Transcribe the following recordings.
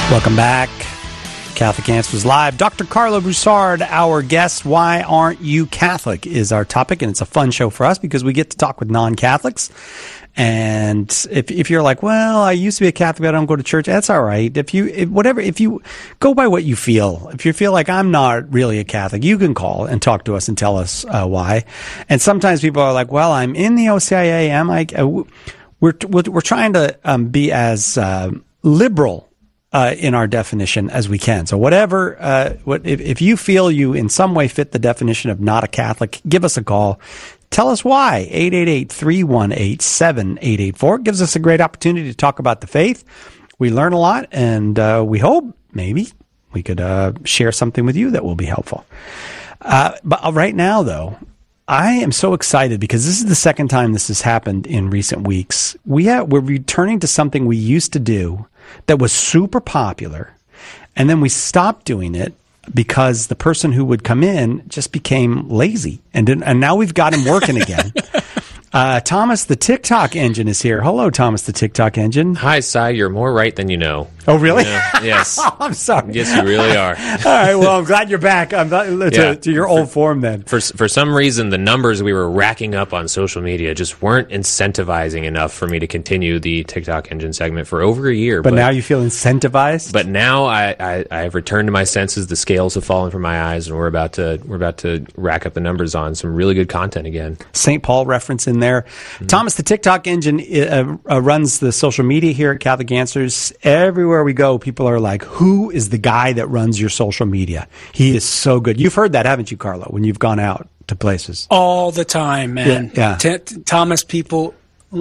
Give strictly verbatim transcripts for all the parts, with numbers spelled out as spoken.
Welcome back. Catholic Answers Live. Doctor Carlo Broussard, our guest. Why aren't you Catholic is our topic, and it's a fun show for us because we get to talk with non-Catholics. And if if you're like, well, I used to be a Catholic, but I don't go to church, that's all right. If you if, whatever, if you go by what you feel, if you feel like I'm not really a Catholic, you can call and talk to us and tell us uh, why. And sometimes people are like, well, I'm in the O C I A. Am I? Uh, we're we're trying to um, be as uh, liberal Uh, in our definition as we can. So whatever, uh, what, if, if you feel you in some way fit the definition of not a Catholic, give us a call. Tell us why. eight eight eight, three one eight, seven eight eight four. It gives us a great opportunity to talk about the faith. We learn a lot, and uh, we hope maybe we could uh, share something with you that will be helpful. Uh, but right now, though, I am so excited because this is the second time this has happened in recent weeks. We have, we're returning to something we used to do that was super popular, and then we stopped doing it because the person who would come in just became lazy, and didn't, and now we've got him working again. Uh, Thomas, the TikTok engine, is here. Hello, Thomas, the TikTok engine. Hi, Si. You're more right than you know. Oh, really? You know, yes. Oh, I'm sorry. Yes, you really are. All right. Well, I'm glad you're back. I'm not, to, yeah. to your old form then. For for some reason, the numbers we were racking up on social media just weren't incentivizing enough for me to continue the TikTok engine segment for over a year. But, but now you feel incentivized. But now I, I I've returned to my senses. The scales have fallen from my eyes, and we're about to we're about to rack up the numbers on some really good content again. Saint Paul reference in there. Mm-hmm. Thomas, the TikTok engine uh, uh, runs the social media here at Catholic Answers. Everywhere we go, people are like, who is the guy that runs your social media? He is so good. You've heard that, haven't you, Carlo, when you've gone out to places? All the time, man. Yeah. yeah. T- Thomas, people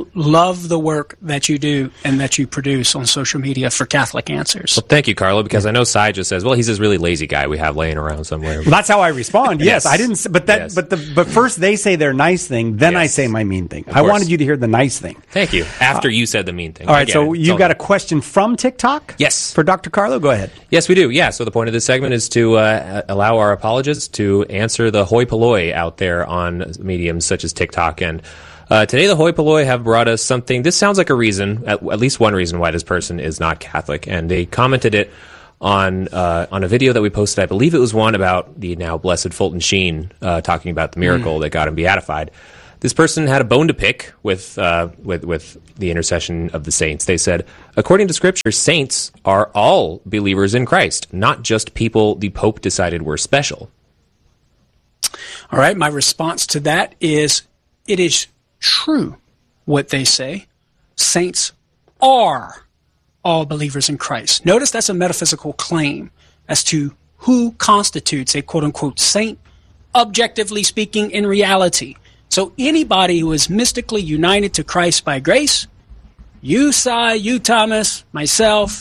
love the work that you do and that you produce on social media for Catholic Answers. Well, thank you, Carlo, because I know Si just says, well, he's this really lazy guy we have laying around somewhere. Well, that's how I respond. Yes, Yes. I didn't, but that, Yes. but the, but first they say their nice thing, then Yes. I say my mean thing. Of I course. wanted you to hear the nice thing. Thank you. After uh, you said the mean thing. All right, so it. you It's got all a question from TikTok? Yes. For Doctor Carlo? Go ahead. Yes, we do. Yeah. So the point of this segment is to uh, allow our apologists to answer the hoi polloi out there on mediums such as TikTok. And uh, today the hoi polloi have brought us something. This sounds like a reason, at, at least one reason why this person is not Catholic. And they commented it on uh, on a video that we posted. I believe it was one about the now blessed Fulton Sheen uh, talking about the miracle mm. that got him beatified. This person had a bone to pick with, uh, with with the intercession of the saints. They said, according to Scripture, saints are all believers in Christ, not just people the Pope decided were special. All right, my response to that is, it is true what they say. Saints are all believers in Christ. Notice that's a metaphysical claim as to who constitutes a quote-unquote saint, objectively speaking, in reality. So anybody who is mystically united to Christ by grace, you, Si, you, Thomas, myself,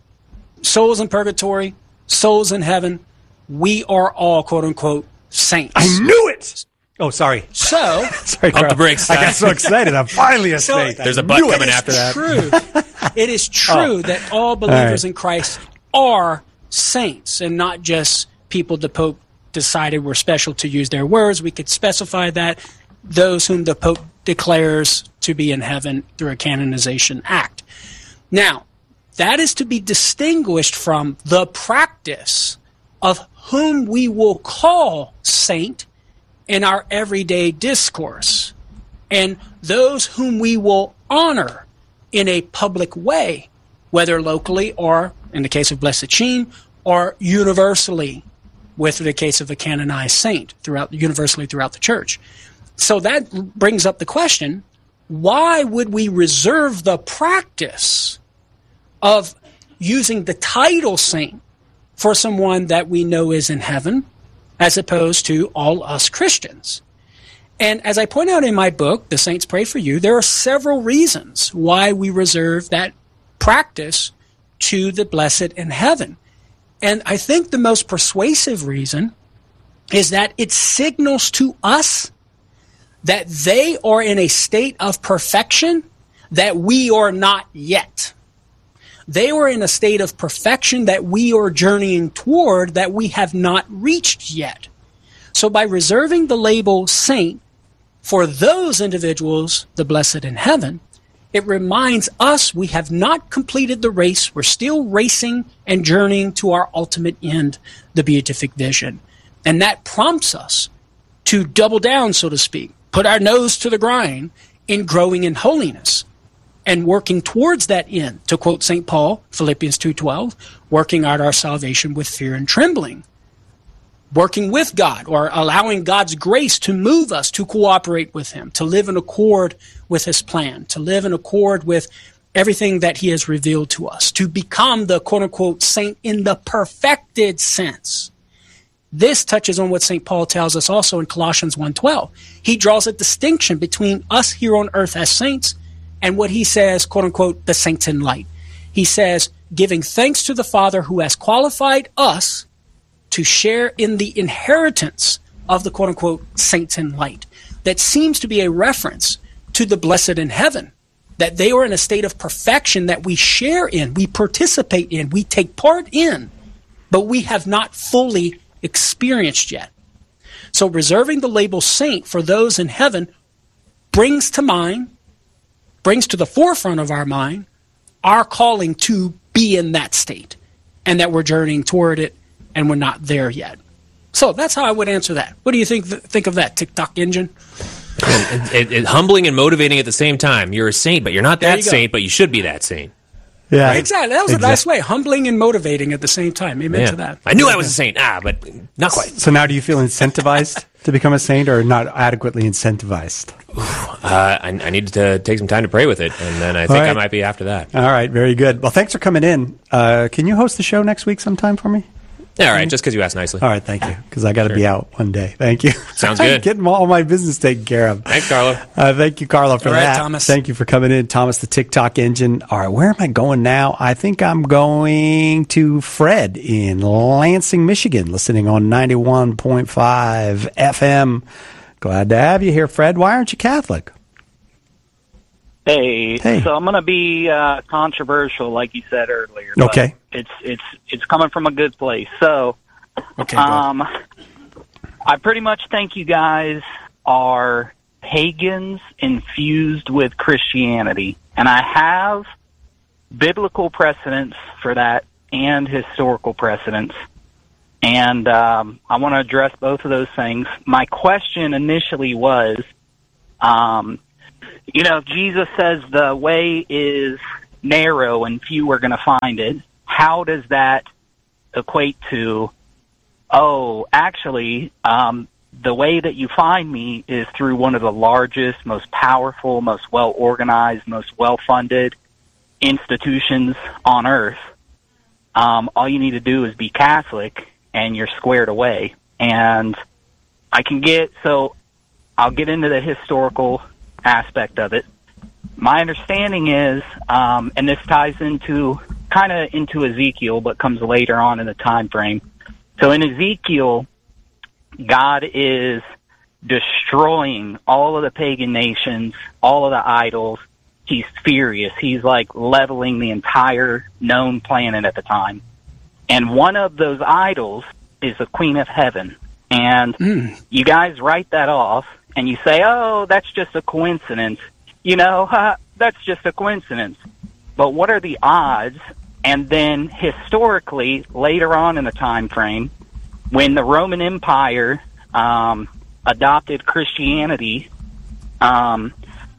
souls in purgatory, souls in heaven, we are all, quote-unquote, saints. I knew it! Oh, sorry. So, sorry, Pump the brakes. I got so excited. I'm finally a So, saint. There's a butt coming after that. True. It is true Oh. that all believers All right. in Christ are saints and not just people the Pope decided were special, to use their words. We could specify that. Those whom the Pope declares to be in heaven through a canonization act. Now, that is to be distinguished from the practice of whom we will call saint in our everyday discourse, and those whom we will honor in a public way, whether locally or, in the case of Blessed Sheen, or universally, with the case of a canonized saint, throughout universally throughout the church. So that brings up the question, why would we reserve the practice of using the title saint for someone that we know is in heaven, as opposed to all us Christians? And as I point out in my book, The Saints Pray for You, there are several reasons why we reserve that practice to the blessed in heaven. And I think the most persuasive reason is that it signals to us that they are in a state of perfection that we are not yet. They are in a state of perfection that we are journeying toward that we have not reached yet. So by reserving the label saint for those individuals, the blessed in heaven, it reminds us we have not completed the race. We're still racing and journeying to our ultimate end, the beatific vision. And that prompts us to double down, so to speak, put our nose to the grind in growing in holiness and working towards that end. To quote Saint Paul, Philippians two twelve, working out our salvation with fear and trembling. Working with God, or allowing God's grace to move us to cooperate with him, to live in accord with his plan, to live in accord with everything that he has revealed to us, to become the quote-unquote saint in the perfected sense. This touches on what Saint Paul tells us also in Colossians one twelve. He draws a distinction between us here on earth as saints and what he says, quote-unquote, the saints in light. He says, giving thanks to the Father who has qualified us to share in the inheritance of the quote-unquote saints in light. That seems to be a reference to the blessed in heaven, that they are in a state of perfection that we share in, we participate in, we take part in, but we have not fully experienced yet. So reserving the label saint for those in heaven brings to mind, brings to the forefront of our mind, our calling to be in that state, and that we're journeying toward it, and we're not there yet. So that's how I would answer that. What do you think th- think of that, TikTok engine? It, it, it, humbling and motivating at the same time. You're a saint, but you're not that saint, but you should be that saint. Yeah, right? Exactly. That was exactly. a nice way. Humbling and motivating at the same time. Amen yeah. to that. I knew I was a saint, ah, but not quite. So now do you feel incentivized to become a saint, or not adequately incentivized? Uh, I, I need to take some time to pray with it, and then I think right. I might be after that. All right, very good. Well, thanks for coming in. Uh, can you host the show next week sometime for me? Yeah, all right, just because you asked nicely. All right, thank you, because I got to sure. be out one day. Thank you. Sounds good. Getting all my business taken care of. Thanks, Carlo. Uh, thank you, Carlo, for all right, that. Thomas. Thank you for coming in, Thomas, the TikTok engine. All right, where am I going now? I think I'm going to Fred in Lansing, Michigan, listening on ninety-one point five F M. Glad to have you here, Fred. Why aren't you Catholic? Hey, hey. so I'm going to be uh, controversial, like you said earlier. Okay. It's it's it's coming from a good place. So, okay, um, I pretty much think you guys are pagans infused with Christianity, and I have biblical precedents for that and historical precedents. And um, I want to address both of those things. My question initially was, um, you know, Jesus says the way is narrow and few are going to find it. How does that equate to, oh, actually, um, the way that you find me is through one of the largest, most powerful, most well-organized, most well-funded institutions on earth. Um, all you need to do is be Catholic, and you're squared away. And I can get, so I'll get into the historical aspect of it. My understanding is, um, and this ties into kind of into Ezekiel, but comes later on in the time frame. So in Ezekiel, God is destroying all of the pagan nations, all of the idols. He's furious. He's like leveling the entire known planet at the time. And one of those idols is the Queen of Heaven. And mm. you guys write that off, and you say, oh, that's just a coincidence. You know, uh, that's just a coincidence. But what are the odds? And then historically, later on in the time frame, when the Roman Empire um, adopted Christianity, um,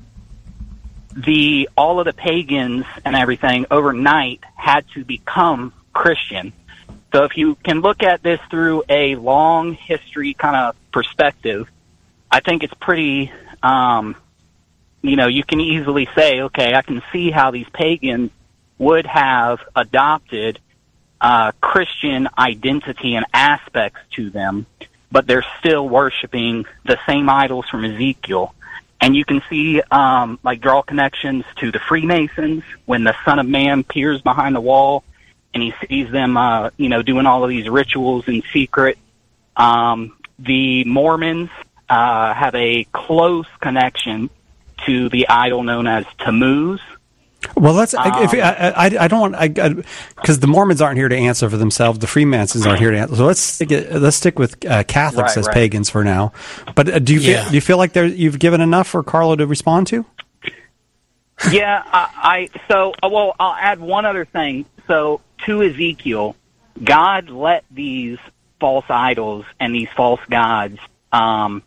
the all of the pagans and everything overnight had to become Christian. So if you can look at this through a long history kind of perspective, I think it's pretty, um, you know, you can easily say, okay, I can see how these pagans would have adopted uh, Christian identity and aspects to them, but they're still worshiping the same idols from Ezekiel. And you can see, um, like, draw connections to the Freemasons when the Son of Man peers behind the wall and he sees them, uh, you know, doing all of these rituals in secret. Um, the Mormons uh, have a close connection to the idol known as Tammuz. Well, let's. Um, if I, I, I don't want because the Mormons aren't here to answer for themselves. The Freemasons aren't here to answer. So let's stick it, let's stick with uh, Catholics right, as right. pagans for now. But uh, do you yeah. feel, do you feel like there you've given enough for Carlo to respond to? Yeah, I, I so well. I'll add one other thing. So to Ezekiel, God let these false idols and these false gods um,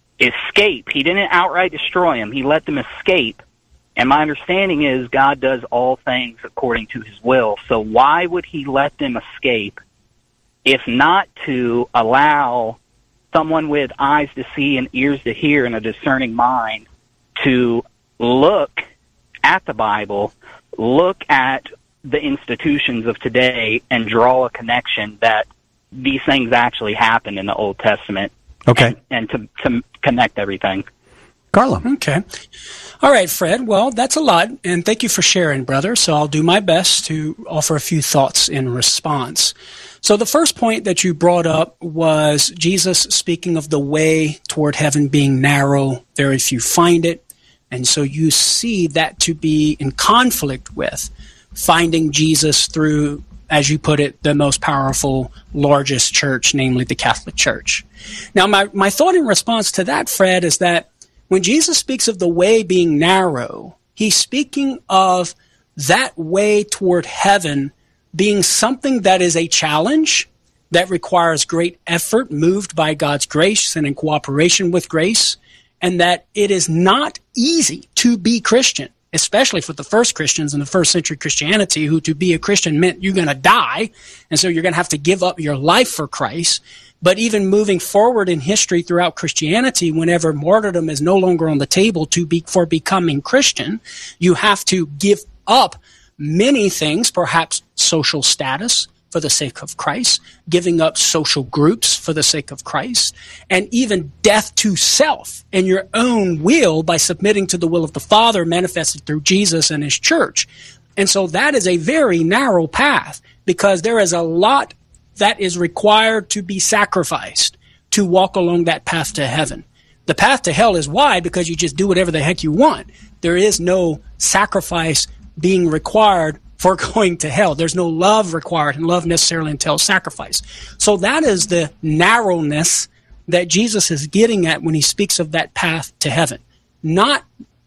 escape. He didn't outright destroy them. He let them escape. And my understanding is God does all things according to His will. So why would He let them escape, if not to allow someone with eyes to see and ears to hear and a discerning mind to look at the Bible, look at the institutions of today, and draw a connection that these things actually happened in the Old Testament? Okay. And, and to, to connect everything. Carlo. Okay. All right, Fred. Well, that's a lot, and thank you for sharing, brother. So I'll do my best to offer a few thoughts in response. So the first point that you brought up was Jesus speaking of the way toward heaven being narrow, very few find it, and so you see that to be in conflict with finding Jesus through, as you put it, the most powerful, largest church, namely the Catholic Church. Now, my, my thought in response to that, Fred, is that when Jesus speaks of the way being narrow, he's speaking of that way toward heaven being something that is a challenge, that requires great effort, moved by God's grace and in cooperation with grace, and that it is not easy to be Christian, especially for the first Christians in the first century Christianity, who to be a Christian meant you're going to die, and so you're going to have to give up your life for Christ. But even moving forward in history throughout Christianity, whenever martyrdom is no longer on the table to be for becoming Christian, you have to give up many things, perhaps social status for the sake of Christ, giving up social groups for the sake of Christ, and even death to self and your own will by submitting to the will of the Father manifested through Jesus and His church. And so that is a very narrow path, because there is a lot that is required to be sacrificed to walk along that path to heaven. The path to hell is wide because you just do whatever the heck you want. There is no sacrifice being required for going to hell. There's no love required, and love necessarily entails sacrifice. So that is the narrowness that Jesus is getting at when he speaks of that path to heaven. Not,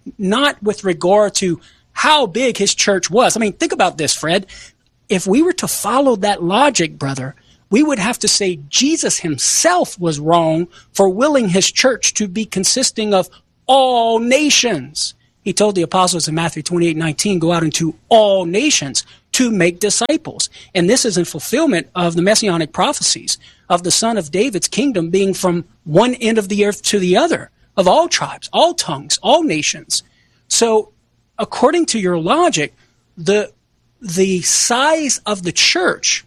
not with regard to how big his church was. I mean, think about this, Fred. If we were to follow that logic, brother, we would have to say Jesus himself was wrong for willing his church to be consisting of all nations. He told the apostles in Matthew twenty-eight nineteen, go out into all nations to make disciples. And this is in fulfillment of the messianic prophecies of the Son of David's kingdom being from one end of the earth to the other, of all tribes, all tongues, all nations. So according to your logic, the the size of the church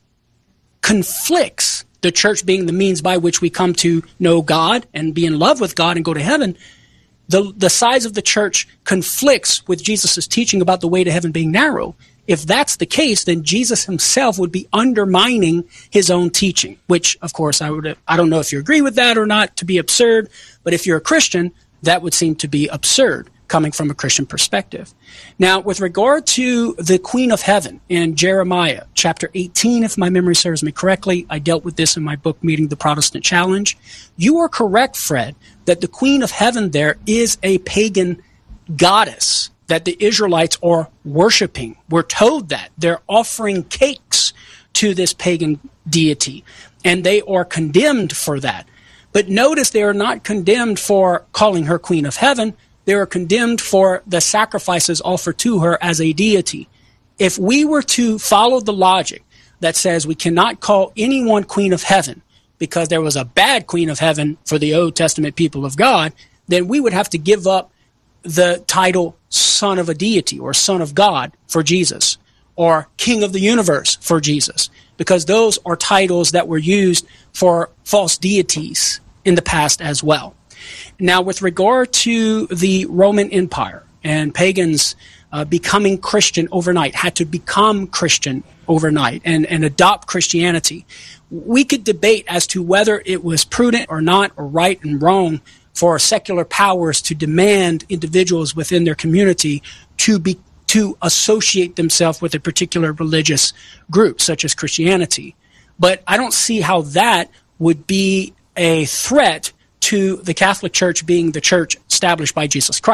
conflicts, the church being the means by which we come to know God and be in love with God and go to heaven. The, the size of the church conflicts with Jesus' teaching about the way to heaven being narrow. If that's the case, then Jesus himself would be undermining his own teaching, which, of course, I would, I don't know if you agree with that or not, to be absurd, but if you're a Christian, that would seem to be absurd coming from a Christian perspective. Now, with regard to the Queen of Heaven in Jeremiah chapter eighteen, if my memory serves me correctly, I dealt with this in my book, Meeting the Protestant Challenge. You are correct, Fred, that the Queen of Heaven there is a pagan goddess that the Israelites are worshiping. We're told that. They're offering cakes to this pagan deity, and they are condemned for that. But notice they are not condemned for calling her Queen of Heaven. They are condemned for the sacrifices offered to her as a deity. If we were to follow the logic that says we cannot call anyone Queen of Heaven because there was a bad Queen of Heaven for the Old Testament people of God, then we would have to give up the title Son of a Deity or Son of God for Jesus, or King of the Universe for Jesus, because those are titles that were used for false deities in the past as well. Now, with regard to the Roman Empire and pagans uh, becoming Christian overnight, had to become Christian overnight and, and adopt Christianity, we could debate as to whether it was prudent or not, or right and wrong for secular powers to demand individuals within their community to be to associate themselves with a particular religious group, such as Christianity. But I don't see how that would be a threat to the Catholic Church being the church established by Jesus Christ.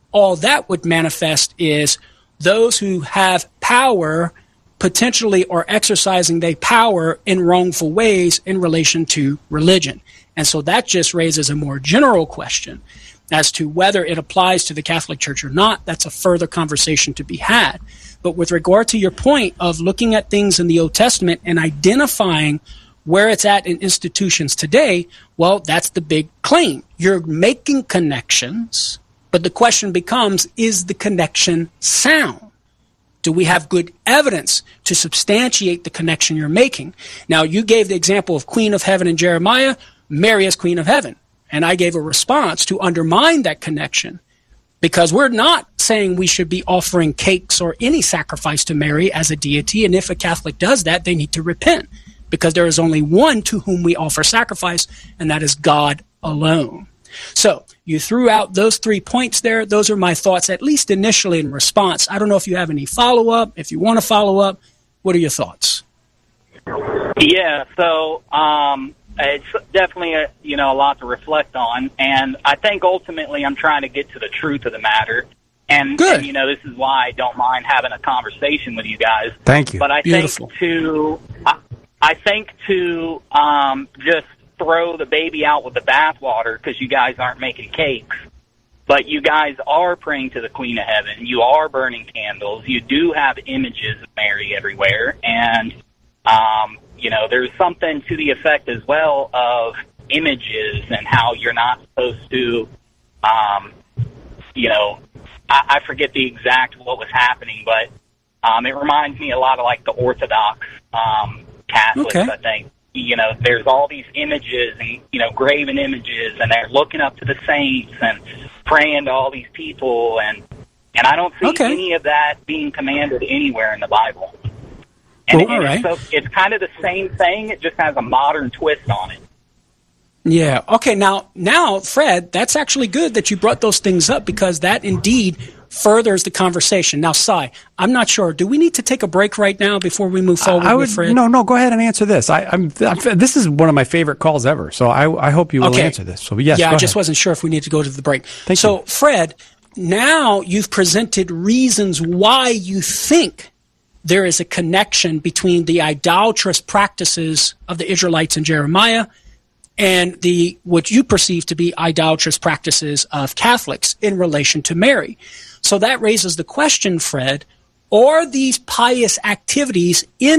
all that would manifest is those who have power potentially are exercising their power in wrongful ways in relation to religion. And so that just raises a more general question as to whether it applies to the Catholic Church or not. That's a further conversation to be had. But with regard to your point of looking at things in the Old Testament and identifying where it's at in institutions today, well, that's the big claim. You're making connections, but the question becomes, is the connection sound? Do we have good evidence to substantiate the connection you're making? Now, you gave the example of Queen of Heaven in Jeremiah, Mary as Queen of Heaven. And I gave a response to undermine that connection, because we're not saying we should be offering cakes or any sacrifice to Mary as a deity. And if a Catholic does that, they need to repent, because there is only one to whom we offer sacrifice, and that is God alone. So you threw out those three points there. Those are my thoughts, at least initially in response. I don't know if you have any follow-up. If you want to follow up, what are your thoughts? Yeah, so um, it's definitely a, you know, a lot to reflect on. And I think ultimately I'm trying to get to the truth of the matter. And, Good. and you know, this is why I don't mind having a conversation with you guys. Thank you. But I Beautiful. think to, I, I think to um, just throw the baby out with the bathwater, because you guys aren't making cakes, but you guys are praying to the Queen of Heaven. You are burning candles. You do have images of Mary everywhere. And, um, you know, there's something to the effect as well of images and how you're not supposed to, um, you know, I, I forget the exact what was happening, but um, it reminds me a lot of like the Orthodox um, Catholics, Okay. I think. You know, there's all these images and, you know, graven images, and they're looking up to the saints and praying to all these people. And, and I don't see Okay. any of that being commanded anywhere in the Bible. And, Well, all and right. it's, so, it's kind of the same thing. It just has a modern twist on it. Yeah. Okay. Now, now, Fred, that's actually good that you brought those things up, because that indeed furthers the conversation. Now, Cy, I'm not sure. Do we need to take a break right now before we move forward I would with Fred? no, no. Go ahead and answer this. I, I'm, I'm. This is one of my favorite calls ever. So I, I hope you will Okay. answer this. So yes, yeah, go I just ahead. wasn't sure if we need to go to the break. Thank so, you. Fred, now you've presented reasons why you think there is a connection between the idolatrous practices of the Israelites in Jeremiah and the what you perceive to be idolatrous practices of Catholics in relation to Mary. So that raises the question, Fred, are these pious activities in